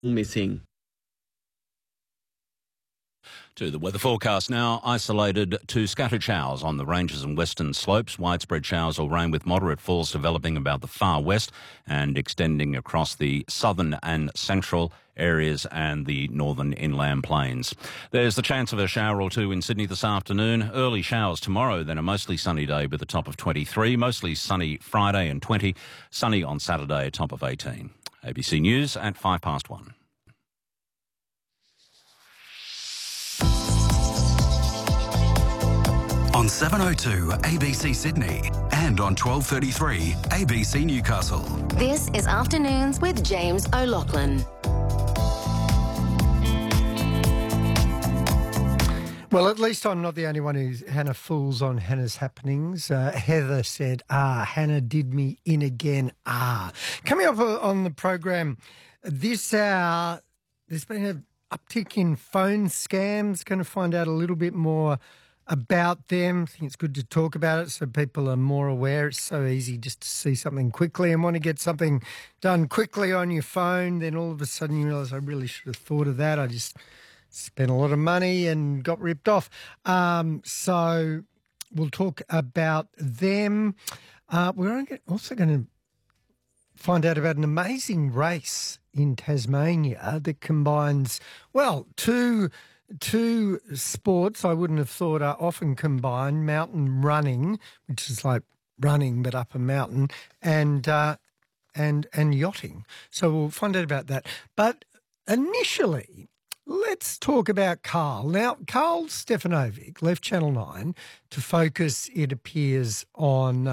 missing. To the weather forecast now. Isolated to scattered showers on the ranges and western slopes. Widespread showers or rain with moderate falls developing about the far west and extending across the southern and central areas and the northern inland plains. There's the chance of a shower or two in Sydney this afternoon. Early showers tomorrow, then a mostly sunny day with a top of 23. Mostly sunny Friday and 20. Sunny on Saturday, a top of 18. ABC News at 1:05. On 702 ABC Sydney and on 1233 ABC Newcastle. This is Afternoons with James O'Loughlin. Well, at least I'm not the only one who's Hannah fools on Hannah's happenings. Heather said, Hannah did me in again, Coming up on the program this hour, there's been an uptick in phone scams. Going to find out a little bit more about them. I think it's good to talk about it so people are more aware. It's so easy just to see something quickly and want to get something done quickly on your phone. Then all of a sudden you realise I really should have thought of that. I just spent a lot of money and got ripped off. So we'll talk about them. We're also going to find out about an amazing race in Tasmania that combines, well, two sports I wouldn't have thought are often combined: mountain running, which is like running but up a mountain, and yachting. So we'll find out about that. But initially, let's talk about Carl. Now, Carl Stefanovic left Channel 9 to focus, it appears, on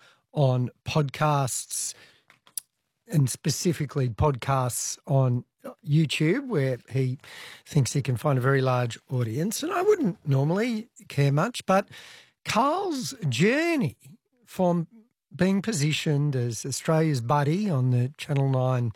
podcasts, and specifically podcasts on YouTube, where he thinks he can find a very large audience. And I wouldn't normally care much, but Carl's journey from being positioned as Australia's buddy on the Channel 9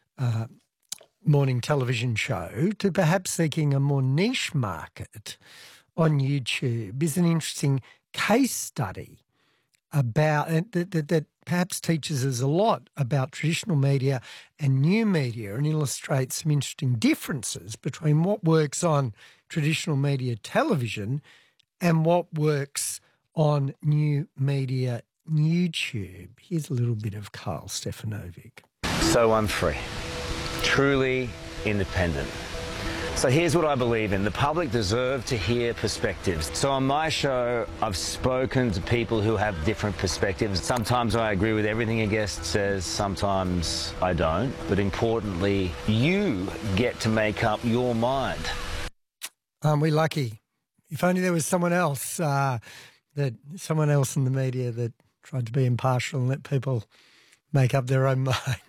morning television show to perhaps seeking a more niche market on YouTube is an interesting case study about that perhaps teaches us a lot about traditional media and new media and illustrates some interesting differences between what works on traditional media television and what works on new media YouTube. Here's a little bit of Carl Stefanovic. So I'm free, truly independent. So here's what I believe in. The public deserve to hear perspectives. So on my show, I've spoken to people who have different perspectives. Sometimes I agree with everything a guest says, sometimes I don't. But importantly, you get to make up your mind. Aren't we lucky? If only there was someone else, someone else in the media that tried to be impartial and let people make up their own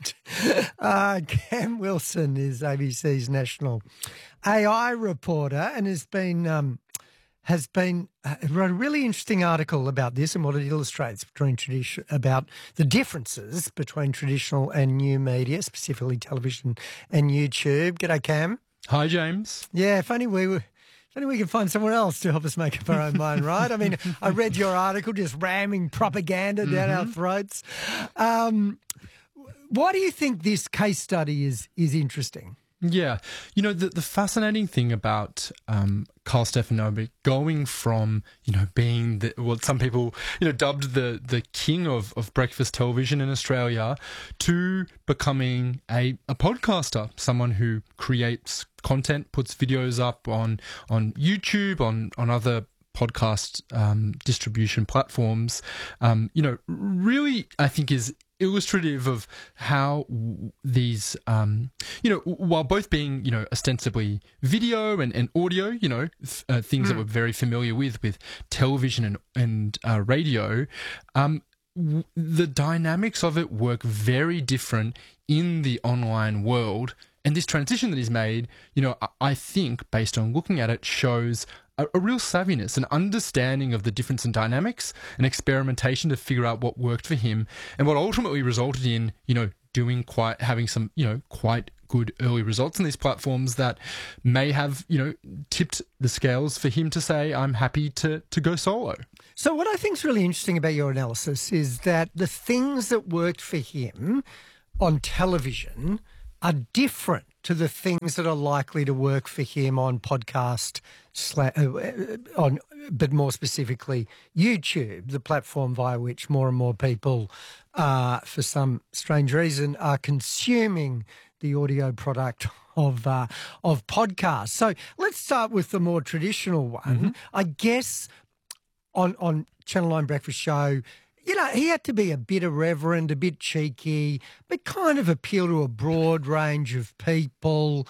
mind. Cam Wilson is ABC's national AI reporter and wrote a really interesting article about this and what it illustrates about the differences between traditional and new media, specifically television and YouTube. G'day, Cam. Hi, James. Yeah, if only we could find someone else to help us make up our own mind, right? I mean, I read your article just ramming propaganda down our throats. Why do you think this case study is interesting? Yeah. You know, the fascinating thing about Carl Stefanovic going from, being what some people, dubbed the king of breakfast television in Australia to becoming a podcaster, someone who creates content, puts videos up on YouTube, on other podcast distribution platforms, really, I think is illustrative of how these, while both being, ostensibly video and audio, things that we're very familiar with television and radio, the dynamics of it work very different in the online world. And this transition that he's made, I think, based on looking at it, shows a real savviness, an understanding of the difference in dynamics, and experimentation to figure out what worked for him, and what ultimately resulted in, having some, quite good early results on these platforms that may have, tipped the scales for him to say, I'm happy to go solo. So what I think is really interesting about your analysis is that the things that worked for him on television are different to the things that are likely to work for him on podcast, but more specifically YouTube, the platform via which more and more people, for some strange reason, are consuming the audio product of podcasts. So let's start with the more traditional one. Mm-hmm. I guess on Channel 9 Breakfast Show, you know, he had to be a bit irreverent, a bit cheeky, but kind of appeal to a broad range of people,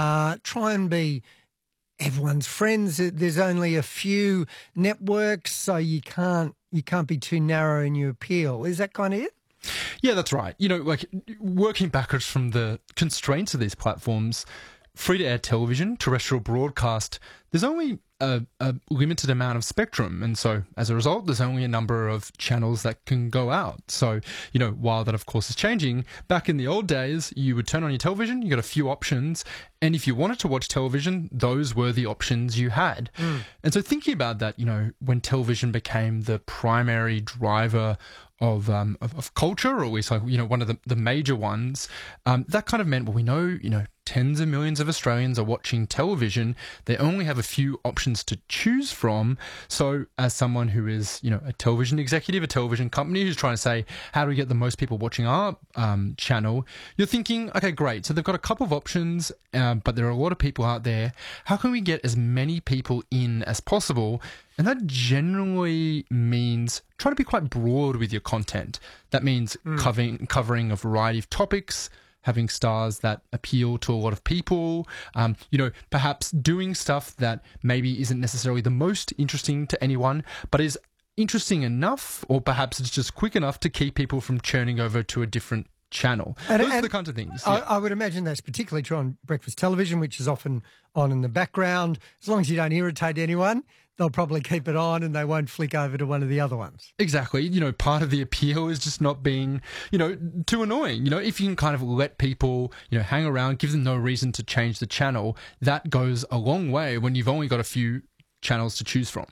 try and be everyone's friends. There's only a few networks, so you can't be too narrow in your appeal. Is that kind of it? Yeah, that's right. You know, like working backwards from the constraints of these platforms, free-to-air television, terrestrial broadcast, there's only a limited amount of spectrum. And so as a result, there's only a number of channels that can go out. So, you know, while that, of course, is changing, back in the old days, you would turn on your television, you got a few options. And if you wanted to watch television, those were the options you had. And so thinking about that, you know, when television became the primary driver of culture, or at least, like, you know, one of the major ones, that kind of meant, well, we know, you know, tens of millions of Australians are watching television. They only have a few options to choose from. So as someone who is, you know, a television executive, a television company who's trying to say, how do we get the most people watching our channel? You're thinking, okay, great. So they've got a couple of options, but there are a lot of people out there. How can we get as many people in as possible? And that generally means try to be quite broad with your content. That means covering a variety of topics, having stars that appeal to a lot of people, you know, perhaps doing stuff that maybe isn't necessarily the most interesting to anyone, but is interesting enough, or perhaps it's just quick enough to keep people from churning over to a different channel. Those are the kinds of things. Yeah. I would imagine that's particularly true on breakfast television, which is often on in the background. As long as you don't irritate anyone, they'll probably keep it on and they won't flick over to one of the other ones. Exactly. You know, part of the appeal is just not being, you know, too annoying. You know, if you can kind of let people, you know, hang around, give them no reason to change the channel, that goes a long way when you've only got a few channels to choose from.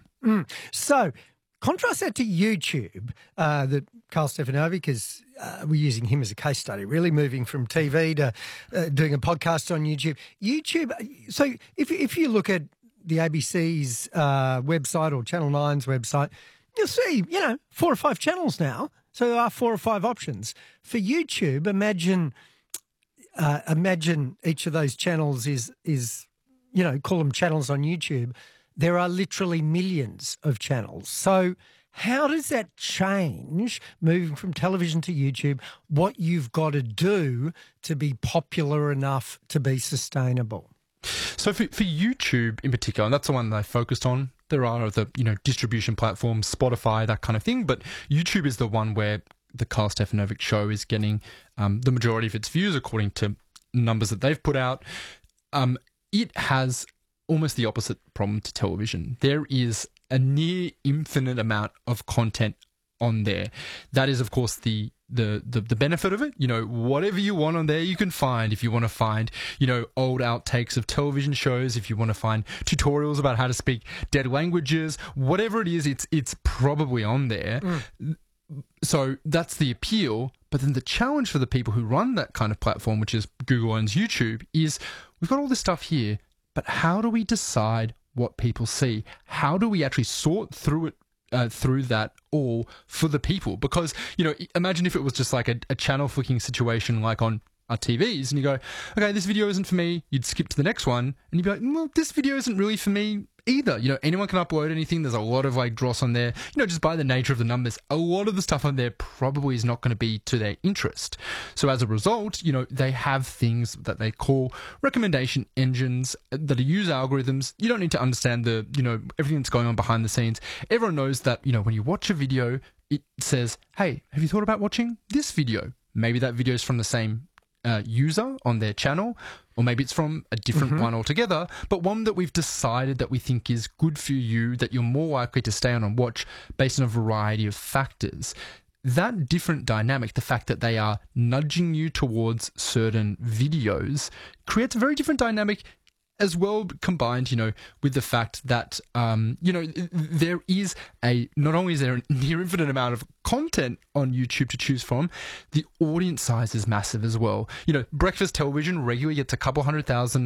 So contrast that to YouTube, that Carl Stefanovic, because we're using him as a case study, really moving from TV to doing a podcast on YouTube. So if you look at the ABC's website or Channel 9's website, you'll see, you know, 4 or 5 channels now. So there are 4 or 5 options. For YouTube, imagine each of those channels is, you know, call them channels on YouTube. There are literally millions of channels. So how does that change, moving from television to YouTube, what you've got to do to be popular enough to be sustainable? So for YouTube in particular, and that's the one that I focused on, there are other, you know, distribution platforms, Spotify, that kind of thing, but YouTube is the one where the Carl Stefanovic show is getting the majority of its views according to numbers that they've put out. It has almost the opposite problem to television. There is a near infinite amount of content on there. That is, of course, the benefit of it. You know, whatever you want on there, you can find. If you want to find, you know, old outtakes of television shows, if you want to find tutorials about how to speak dead languages, whatever it is, it's probably on there. So that's the appeal. But then the challenge for the people who run that kind of platform, which is Google owns YouTube, is we've got all this stuff here, but how do we decide what people see? How do we actually sort through it? Through that all for the people? Because, you know, imagine if it was just like a channel flicking situation like on our TVs, and you go, okay, this video isn't for me, you'd skip to the next one, and you'd be like, well, this video isn't really for me either. You know, anyone can upload anything. There's a lot of like dross on there. You know, just by the nature of the numbers, a lot of the stuff on there probably is not going to be to their interest. So as a result, you know, they have things that they call recommendation engines that use algorithms. You don't need to understand the, you know, everything that's going on behind the scenes. Everyone knows that, you know, when you watch a video, it says, hey, have you thought about watching this video? Maybe that video is from the same user on their channel, or maybe it's from a different one altogether, but one that we've decided that we think is good for you, that you're more likely to stay on and watch based on a variety of factors. That different dynamic, the fact that they are nudging you towards certain videos, creates a very different dynamic as well combined, with the fact that, there is not only is there a near infinite amount of content on YouTube to choose from, the audience size is massive as well. Breakfast television regularly gets a couple 100,000